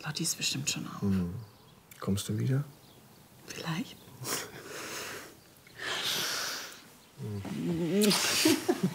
Lotti ist bestimmt schon auf. Kommst du wieder? Vielleicht.